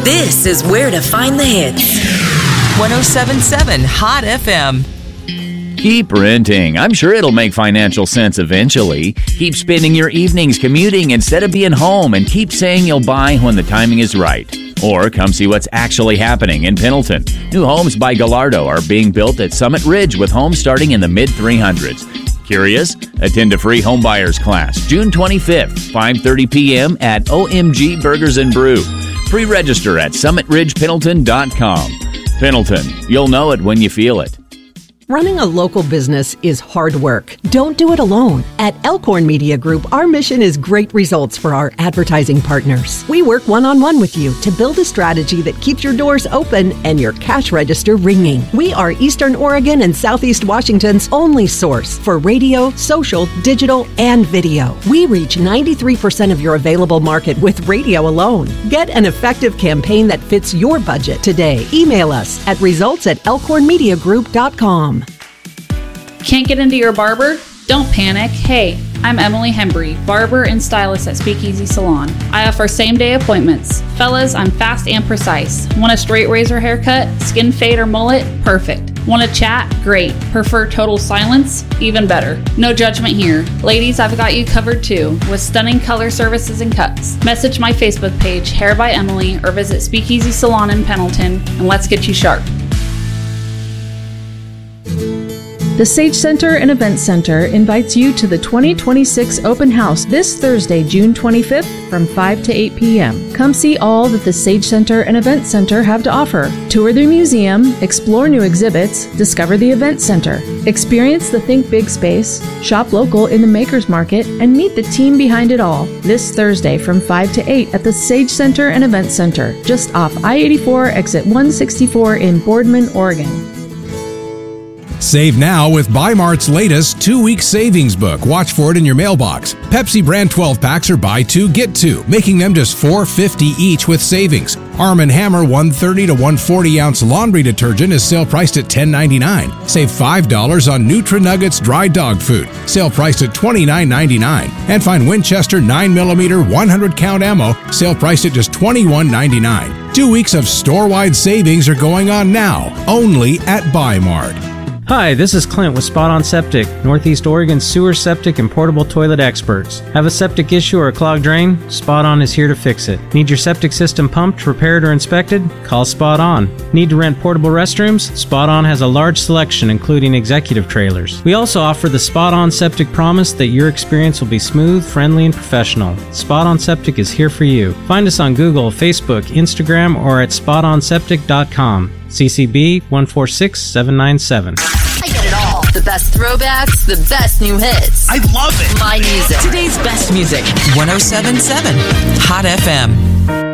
This is where to find the hits. 107.7 Hot FM. Keep renting. I'm sure it'll make financial sense eventually. Keep spending your evenings commuting instead of being home, and keep saying you'll buy when the timing is right. Or come see what's actually happening in Pendleton. New homes by Gallardo are being built at Summit Ridge with homes starting in the mid-300s. Curious? Attend a free homebuyers class June 25th, 5:30 p.m. at OMG Burgers and Brew. Pre-register at summitridgependleton.com. Pendleton, you'll know it when you feel it. Running a local business is hard work. Don't do it alone. At Elkhorn Media Group, our mission is great results for our advertising partners. We work one-on-one with you to build a strategy that keeps your doors open and your cash register ringing. We are Eastern Oregon and Southeast Washington's only source for radio, social, digital, and video. We reach 93% of your available market with radio alone. Get an effective campaign that fits your budget today. Email us at results@elkhornmediagroup.com. Can't get into your barber? Don't panic. Hey, I'm Emily Hembry, barber and stylist at Speakeasy Salon. I offer same-day appointments. Fellas, I'm fast and precise. Want a straight razor haircut, skin fade, or mullet? Perfect. Want to chat? Great. Prefer total silence? Even better. No judgment here. Ladies, I've got you covered too, with stunning color services and cuts. Message my Facebook page, Hair by Emily, or visit Speakeasy Salon in Pendleton, and let's get you sharp. The Sage Center and Event Center invites you to the 2026 Open House this Thursday, June 25th from 5 to 8 p.m. Come see all that the Sage Center and Event Center have to offer. Tour their museum, explore new exhibits, discover the Event Center, experience the Think Big space, shop local in the Makers Market, and meet the team behind it all. This Thursday from 5 to 8 at the Sage Center and Event Center, just off I-84 exit 164 in Boardman, Oregon. Save now with Bi-Mart's latest 2-week savings book. Watch for it in your mailbox. Pepsi brand 12-packs are buy 2, get 2, making them just $4.50 each with savings. Arm & Hammer 130 to 140 ounce laundry detergent is sale priced at $10.99. Save $5 on Nutra-Nuggets dry dog food, sale priced at $29.99. And find Winchester 9mm 100 count ammo, sale priced at just $21.99. 2 weeks of store-wide savings are going on now, only at Bi-Mart. Hi, this is Clint with Spot On Septic, Northeast Oregon's sewer, septic, and portable toilet experts. Have a septic issue or a clogged drain? Spot On is here to fix it. Need your septic system pumped, repaired, or inspected? Call Spot On. Need to rent portable restrooms? Spot On has a large selection, including executive trailers. We also offer the Spot On Septic promise that your experience will be smooth, friendly, and professional. Spot On Septic is here for you. Find us on Google, Facebook, Instagram, or at spotonseptic.com. CCB 146797. I get it all. The best throwbacks, the best new hits. I love it. My music. Today's best music. 107.7 Hot FM.